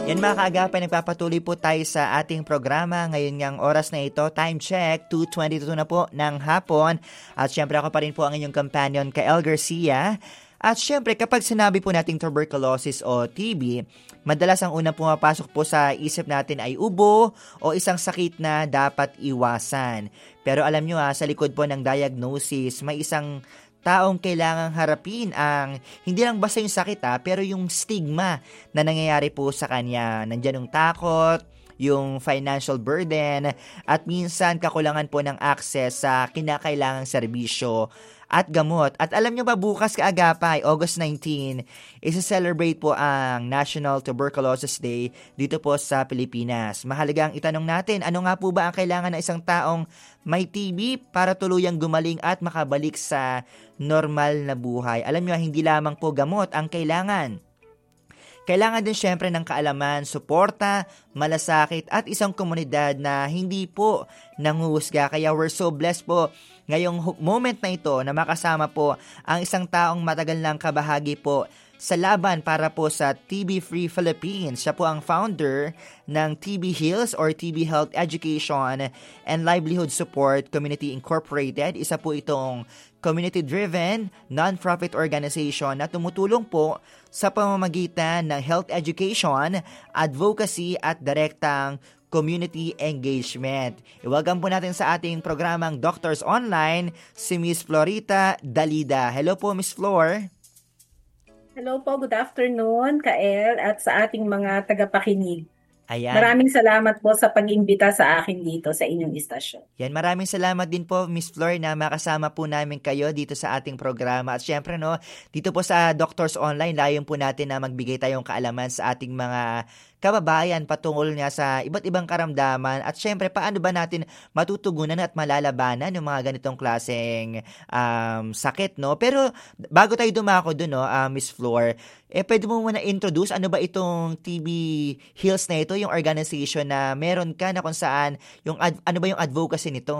Yan mga kaagapay, nagpapatuloy po tayo sa ating programa. Ngayon ngang oras na ito, time check, 2:22 na po ng hapon. At syempre ako pa rin po ang inyong companion, Kael Garcia. At syempre kapag sinabi po nating tuberculosis o TB, madalas ang unang pumapasok po sa isip natin ay ubo o isang sakit na dapat iwasan. Pero alam nyo sa likod po ng diagnosis, may isang taong kailangang harapin ang hindi lang basta yung sakit pero yung stigma na nangyayari po sa kanya. Nandiyan yung takot, yung financial burden, at minsan kakulangan po ng access sa kinakailangang serbisyo at gamot. At alam nyo ba, bukas kaagapay, August 19, isa-celebrate po ang National Tuberculosis Day dito po sa Pilipinas. Mahalagang itanong natin, ano nga po ba ang kailangan ng isang taong may TB para tuluyang gumaling at makabalik sa normal na buhay? Alam nyo, hindi lamang po gamot ang kailangan. Kailangan din syempre ng kaalaman, suporta, malasakit at isang komunidad na hindi po nanguhusga. Kaya we're so blessed po ngayong moment na ito na makasama po ang isang taong matagal ng kabahagi po sa laban para po sa TB Free Philippines. Siya po ang founder ng TB Heals or TB Health Education and Livelihood Support Community Incorporated. Isa po itong community-driven, non-profit organization na tumutulong po sa pamamagitan ng health education, advocacy at direktang community engagement. Iwagan po natin sa ating programang Doctors Online si Miss Florita Dalida. Hello po, Miss Flor. Hello po, good afternoon, Kael, at sa ating mga tagapakinig. Ayan. Maraming salamat po sa pag-imbita sa akin dito sa inyong istasyon. Yan, maraming salamat din po, Miss Flor, na makasama po namin kayo dito sa ating programa. At syempre, dito po sa Doctors Online, layon po natin na magbigay tayong kaalaman sa ating mga kababayan patungkol nga sa iba't ibang karamdaman at syempre paano ba natin matutugunan at malalabanan yung mga ganitong klaseng sakit, no? Pero bago tayo dumako doon, Miss Flor, pwede mo muna introduce ano ba itong TB Heals na ito, yung organization na meron ka na kung saan, ano ba yung advocacy nito?